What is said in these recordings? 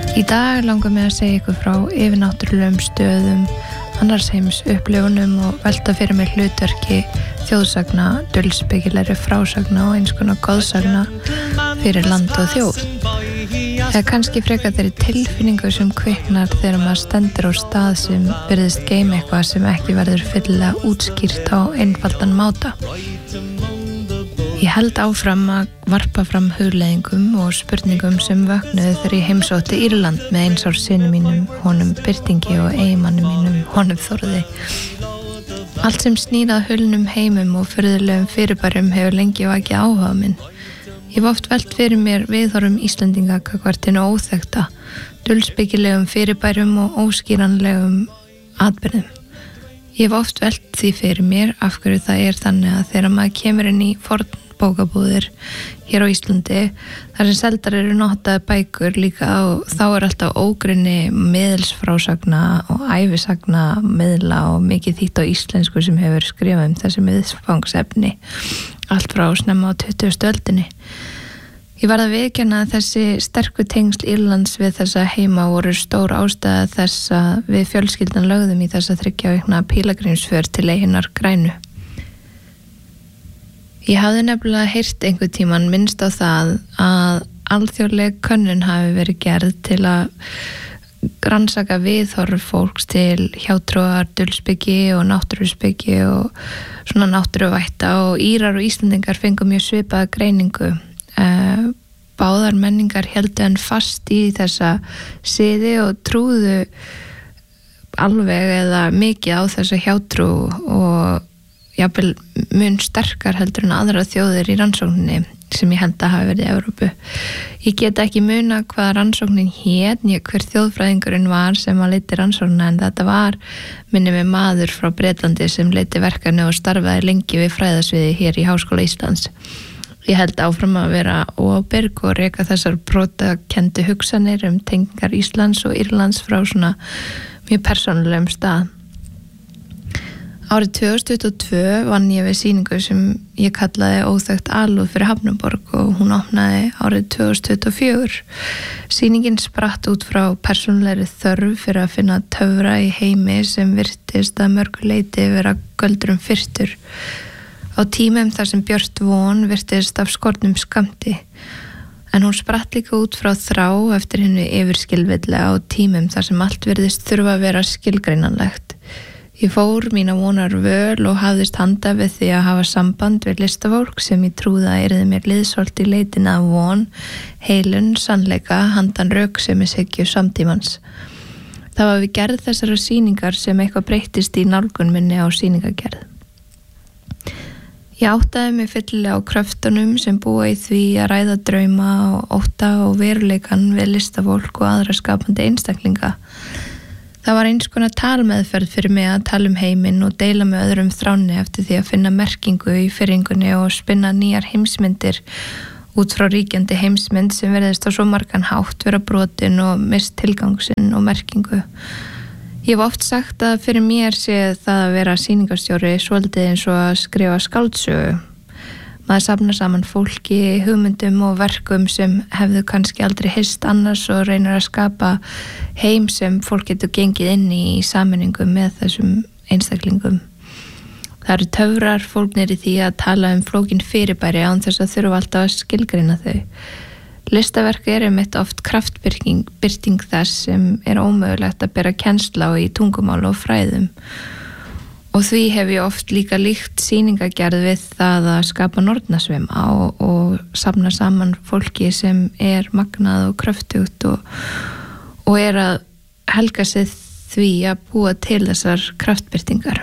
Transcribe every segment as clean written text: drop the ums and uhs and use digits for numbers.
Í dag langar mig að segja ykkur frá yfirnáttúrulegum stöðum, annarsheims upplifunum og velta fyrir mig hlutverki þjóðsagna, dulspeggilegri frásagna og eins konar goðsagna fyrir land og þjóð. Eða kannski frekar þeirri tilfinningu sem kviknar þegar maður stendur á stað sem virðist geyma eitthvað sem ekki verður fyllilega útskýrt á einfaldan máta. Ég held áfram að varpa fram hugleiðingum og spurningum sem vöknuðu þegar ég heimsótti Írland með eins árs syni mínum, honum Birtingi og eiginmanni mínum, honum Þórði. Allt sem snýrað hulnum heimum og furðulegum fyrirbærum hefur lengi vakið áhuga minn. Ég hef oft velt fyrir mér viðhorfum Íslendinga gagnvart hinu óþekkta, dulspeggilegum fyrirbærum og óskýranlegum atburðum. Ég hef oft velt því fyrir mér af hverju það er þannig að þegar maður kemur inn í fornbókabúðir hér á Íslandi, þar sem seldar eru notaðar bækur líka, og þá er alltaf ógrunni miðilsfrásagna og ævisagna miðla og mikið þýtt á íslensku sem hefur skrifað þessi miðfangsefni allt frá snemma á 20. öldinni. Ég varð að viðurkenna að þessi sterku tengsl Írlands við þessa heima voru stór ástæða þess að við fjölskyldan lögðum í þessa 3 vikna pílagrímsför til eyjunnar Grænu. Ég hafði nefnilega heyrt einhvern tímann minnst á það að alþjóðleg könnun hafi verið gerð til að rannsaka viðhorf fólks til hjátrúar, dulspeggi og náttúruspeggi og svona náttúruvætta, og Írar og Íslendingar fengu mjög svipaða greiningu. Báðar menningar héldu enn fast í þessa siði og trúðu alveg eða mikið á þessa hjátrú og jafnvel mun sterkar heldur en aðra þjóðir í rannsókninni sem ég held að hafi verið í Evrópu. Ég get ekki muna hvað rannsóknin hét, né hver þjóðfræðingurinn var sem að leiti rannsóknina, en þetta var minni með maður frá Bretlandi sem leiti verkefni og starfaði lengi við fræðasviði hér í Háskóla Íslands. Ég held áfram að vera óábyrg og reka þessar brotakendu hugsanir tengingar Íslands og Írlands frá svona mjög persónulegum stað. Árið 2022 vann ég við sýningu sem ég kallaði Óþekkt alúð fyrir Hafnarborg og hún opnaði árið 2024. Sýningin spratt út frá persónulegri þörf fyrir að finna töfra í heimi sem virtist að mörgu leyti vera göldurum fyrstur. Á tímum þar sem björt von virtist af skornum skammti, en hún spratt líka út frá þrá eftir hennu yfirskilvillega á tímum þar sem allt virðist þurfa að vera skilgreinanlegt. Ég fór mína vonar völ og hafðist handa við því að hafa samband við listafólk sem ég trúði að yrði mér liðsholt í leitina af von, heilun, sannleika, handan röksemmishyggju samtímans. Það var við gerð þessara sýningar sem eitthvað breyttist í nálgun minni á sýningagerð. Ég áttaði mig fyllilega á kröftunum sem búa í því að ræða drauma og ótta og veruleikan við listafólk og aðra skapandi einstaklinga. Það var eins konar talmeðferð fyrir mig að tala heiminn og deila með öðrum þráni eftir því að finna merkingu í firringunni og spinna nýjar heimsmyndir út frá ríkjandi heimsmynd sem verðist á svo margan hátt vera brotin og mist tilgangsinn og merkingu. Ég hef oft sagt að fyrir mér sé það að vera sýningarstjóri svolítið eins og að skrifa skáldsögu. Maður safnar saman fólki, hugmyndum og verkum sem hefðu kannski aldrei hist annars og reynir að skapa heim sem fólk getur gengið inn í sameiningu með þessum einstaklingum. Það eru töfrar fólknir í því að tala flókin fyrirbæri án þess að þurfa alltaf að skilgreina þau. Listaverk einmitt oft kraftbirting þess sem ómögulegt að bera kennsl á í tungumál og fræðum. Og því hef ég oft líka líkt sýningagerð við það að skapa nornasvima og safna saman fólki sem magnað og kröftugt og að helga sig því að búa til þessar kraftbirtingar.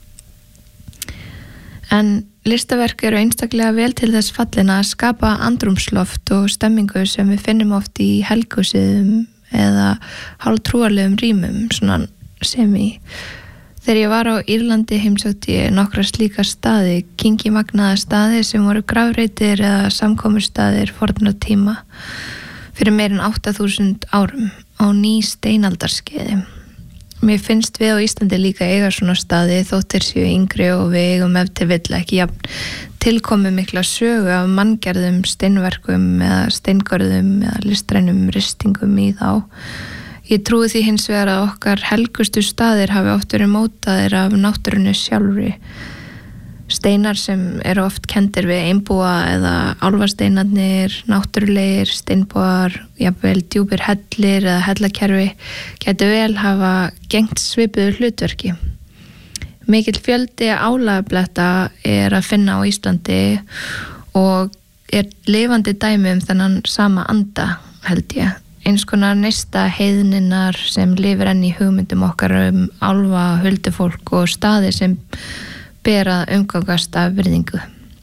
En listaverk eru einstaklega vel til þess fallin að skapa andrúmsloft og stemmingu sem við finnum oft í helgusiðum eða hálftrúarlegum rýmum, svona Þegar ég var á Írlandi heimsótti ég nokkra slíka staði, kyngimagnaða staði sem voru grafreitir eða samkomustaðir forna tíma fyrir meir en 8.000 árum á ný steinaldarskeiði. mér finnst við á Íslandi líka eiga svona staði þóttir séu yngri og við eigum ef til vill ekki jafn tilkomi mikla sögu af manngerðum steinverkum eða steingörðum eða listrænum ristingum í þá. Ég trúi því hins vegar að okkar helgustu staðir hafi oft verið mótaðir af náttúrunni sjálfri. Steinar sem eru oft kenndir við einbúa eða álfasteinarnir, náttúrulegir, steinbúar, jafnvel djúpir hellir eða hellakerfi gætu vel hafa gegnt svipuðu hlutverki. Mikill fjöldi álagabletta er að finna á Íslandi og er lifandi dæmi þennan sama anda, held ég. Eins konar neista heiðninnar sem lifir enn í hugmyndum okkar álfa, huldufólk og staði sem ber að umgangast af virðingu.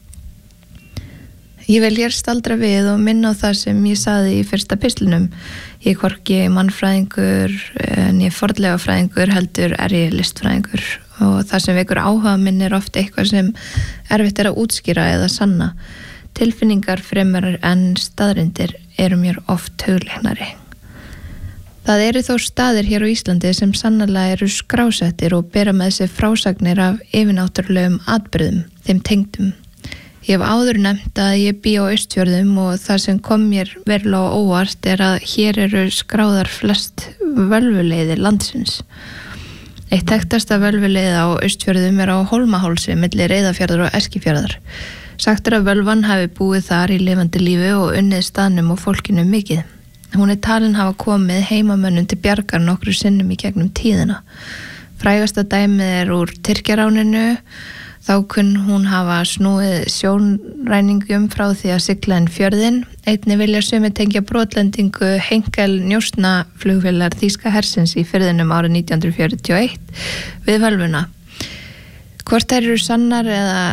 Ég vil hér staldra við og minna á það sem ég sagði í fyrsta pistlinum. Ég er hvorki mannfræðingur, né fornleifafræðingur, heldur er ég listfræðingur og það sem vekur áhuga minn er oft eitthvað sem erfitt er að útskýra eða sanna. Tilfinningar fremur en staðreyndir eru mér oft hugleiknari. Það eru þó staðir hér á Íslandi sem sannarlega eru skrásettir og bera með sér frásagnir af yfirnáttúrulegum atburðum, þeim tengdum. Ég hef áður nefnt að ég bý á Austfjörðum og það sem kom mér verulega óvart er að hér eru skráðar flest völvuleiðir landsins. Eitt þekktasta völvuleið á Austfjörðum er á Hólmahálsi milli Reyðarfjarðar og Eskifjarðar. Sagt er að völvan hafi búið þar í lifandi lífi og unnið staðnum og fólkinu mikið. Hún er talin hafa komið heimamönnum til bjargar nokkru sinnum í gegnum tíðina. Frægasta dæmið er úr Tyrkjaráninu. Þá kunn hún hafa snúið sjónræningum frá því að sigla inn fjörðinn. Einnig vilja sumir tengja brotlendingu Henkel njósnaflugvélar þýska hersins í firðinum árið 1941 við völvuna. Hvort þær eru sannar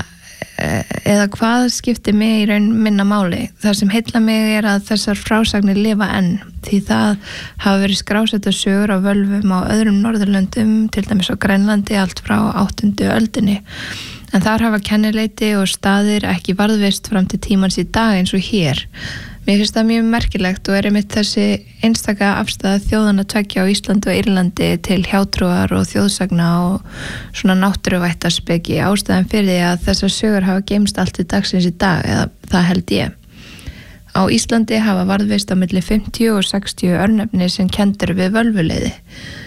eða hvað skiptir mig í raun minna máli. Það sem heilla mig er að þessar frásagnir lifa enn, því það hafa verið skrásetta sögur af völvum á öðrum Norðurlöndum, til dæmis á Grænlandi allt frá 8. öldinni. En þar hafa kennileiti og staðir ekki varðveist fram til tímans í dag eins og hér. Mér finnst það mjög merkilegt og er einmitt þessi einstaka afstæða þjóðanna tveggja á Íslandi og Írlandi til hjátrúar og þjóðsagna og svona náttúruvættaspeki ástæðan fyrir því að þessar sögur hafa geymst allt til dagsins í dag, eða það held ég. Á Íslandi hafa varðveist á milli 50 og 60 örnefni sem kennd við völvuleiði.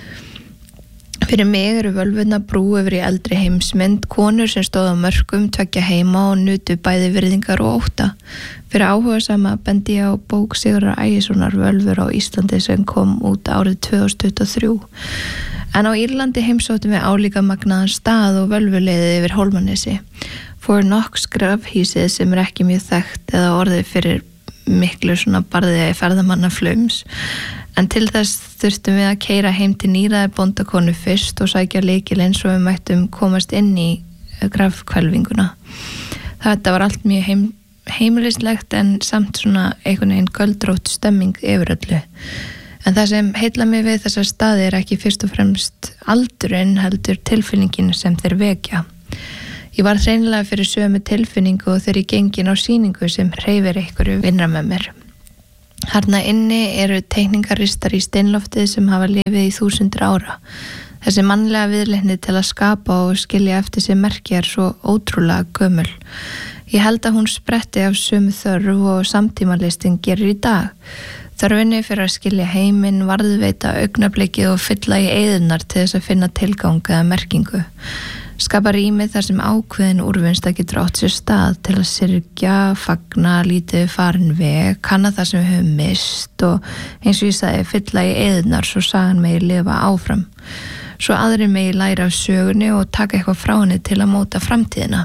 Fyrir mig eru völvurnar brú yfir í eldri heimsmynd, konur sem stóðu á mörkum, tveggja heima og nutu bæði virðingar og ótta. Fyrir áhugasama bendi ég á bók Sigurðar Ægissonar Völvur á Íslandi sem kom út árið 2023. En á Írlandi heimsóttum við álíka magnaðan stað og völvuleiði yfir Hólmanesi. Fór Knox grafhýsið sem er ekki mjög þekkt eða orðið fyrir miklu svona barðið ferðamannaflums. En til þess þurftum við að keyra heim til nýraðar bóndakonu fyrst og sækja lykilinn svo við mættum komast inn í grafhvelfinguna. Þetta var allt mjög heimilislegt en samt svona einhvern veginn göldrótt stemming yfir öllu. En það sem heilla mig við þessar staði er ekki fyrst og fremst aldurinn heldur tilfinningin sem þeir vekja. Ég var hreinlega fyrir sömu tilfinningu og þegar ég gengin á sýningu sem hreyfir einhverju vinna með mér. Harna inni eru teikningaristar í steinloftið sem hafa lifið í 1000 ára. Þessi mannlega viðleitni til að skapa og skilja eftir sig merki er svo ótrúlega gömul. Ég held að hún spretti af sömu þörf og samtímalistin gerir í dag. Þörfinni fyrir að skilja heiminn, varðveita augnablikið og fylla í eyðurnar til þess að finna tilgang eða merkingu. Skapa rými þar sem ákveðin úrvinnsla getur átt sér stað til að syrgja, fagna, lítið farin veg, kanna það sem við höfum mist og eins og ég sagði fylla í eyðurnar svo sagan megi lifa áfram. Svo aðrir megi læra af sögunni og taka eitthvað frá henni til að móta framtíðina.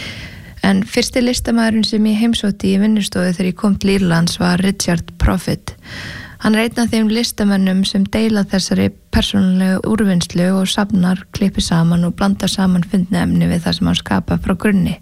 En fyrsti listamaðurinn sem ég heimsótti í vinnustofu þegar ég kom til Írlands var Richard Profit. Hann er einn af þeim listamönnum sem deila þessari persónulegu úrvinnslu og safnar, klippi saman og blandar saman fundnu efni við það sem hann skapa frá grunni.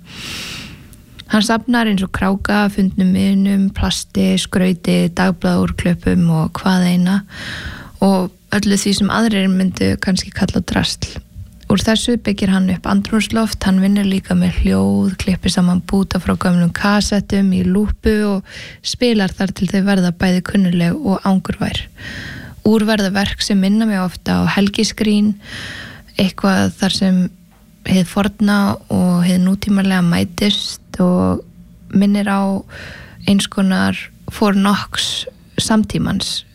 Hann safnar eins og kráka, fundnum miðnum, plasti, skrauti, dagblaðúrklöpum og hvað eina og öllu því sem aðrir myndu kannski kalla drasl. Úr þessu byggir hann upp andrúmsloft, hann vinnur líka með hljóð, klippir saman búta frá gömlum kassettum í lúpu og spilar þar til þau verða bæði kunnuleg og angurvær. úrverða verk sem minna mig ofta á helgiskrín, eitthvað þar sem hið forna og hið nútímalega mætist og minnir á eins konar fornokks samtímans.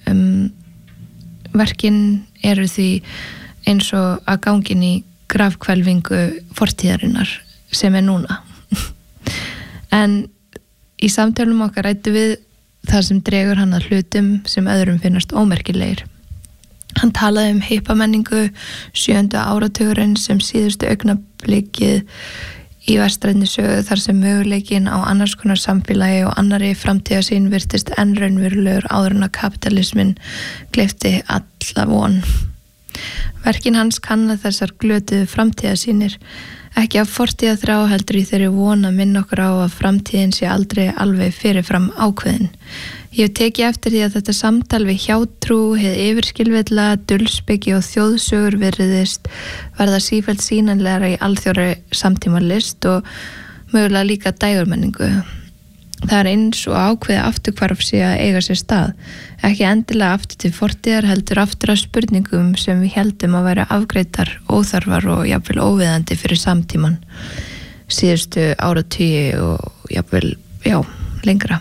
Verkin eru því eins og að gangin í grafhvelfingu fortíðarinnar sem núna. En í samtölum okkar ræddu við það sem dregur hann að hlutum sem öðrum finnast ómerkilegir. Hann talaði hippamenningu 7. áratugurinn sem síðustu augnablikið í vestrænni sögu þar sem möguleikin á annars konar samfélagi og annarri framtíðarsýn virtist enn raunverulegur áður en að kapitalismin gleypti alla von. Verkin hans kanna þessar glötuðu framtíðarsýnir, ekki af fortíðaþrá heldur í þeirri von að minna okkur á að framtíðin sé aldrei alveg fyrirfram ákveðin. Ég hef tekið eftir því að þetta samtal við hjátrú, hið yfirskilvilla, dulspeki og þjóðsögur virðist verða sífellt sýnanlegra í alþjóðlegri samtímalist og mögulega líka dægurmenningu. Það er eins og ákveðið afturhvarf sé að eiga sér stað, ekki endilega aftur til fortíðar heldur aftur að spurningum sem við heldum að vera afgreiddar, óþarfar og jafnvel óviðandi fyrir samtíman, síðustu áratugi og jafnvel, lengra.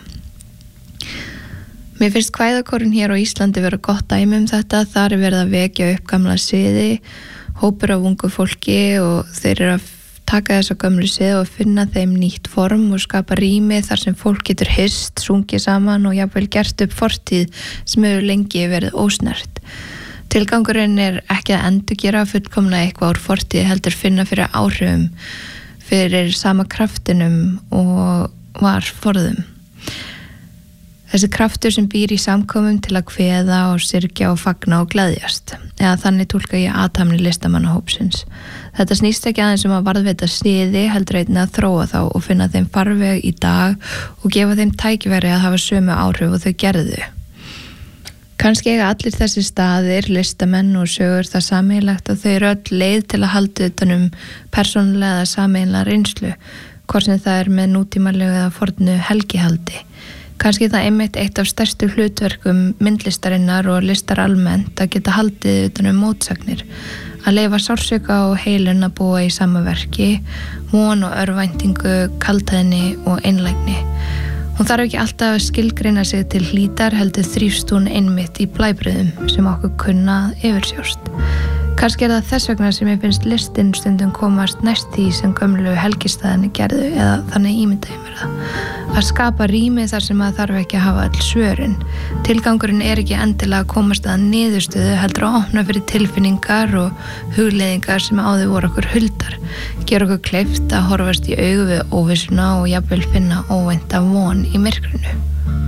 Mér finnst kvæðakórinn hér á Íslandi vera gott dæmi þetta, þar er verið að vekja upp gamla siði, hópur af ungu fólki og þeir eru að taka þessa gömlu siði og finna þeim nýtt form og skapa rými þar sem fólk getur hist, sungið saman og jafnvel gert upp fortíð sem hefur lengi verið ósnert. Tilgangurinn er ekki að endurgera fullkomlega eitthvað úr fortíð heldur finna fyrir áhrifum, fyrir sama kraftinum og var forðum. Þessi kraftur sem býr í samkomum til að kveða og syrgja og fagna og gleðjast, eða þannig túlka ég athafni listamannahópsins. Þetta snýst ekki aðeins að varðveita siði heldur einnig að þróa þá og finna þeim farveg í dag og gefa þeim tækifæri að hafa sömu áhrif og þau gerðu. Kannski eiga allir þessi staðir, listamenn og sögur það sameiginlegt að þau eru öll leið til að halda utan persónulega eða sameiginlega reynslu, hvort sem það er með nútímalegu eða fornu helgihaldi. Kannski það einmitt eitt af stærstu hlutverkum myndlistarinnar og listar almennt að geta haldið utan mótsagnir, að leyfa sársauka og heilun að búa í sama verki, von og örvæntingu, kaldhæðni og einlægni. Hún þarf ekki alltaf að skilgreina sig til hlítar heldur þrífst hún einmitt í blæbrigðum sem okkur kunna yfirsjást. Kannski er það þess vegna sem ég finnst listin stundum komast næst því sem gömlu helgistæðinni gerðu eða þannig ímyndaði mér það. Að skapa rými þar sem að þarf ekki að hafa öll svörin. Tilgangurinn er ekki endilega að komast að niðurstöðu heldur að opna fyrir tilfinningar og hugleiðingar sem áður voru okkur huldar. Gera okkur kleift að horfast í augu við óvissuna og jafnvel finna óvænta von í myrkrinu.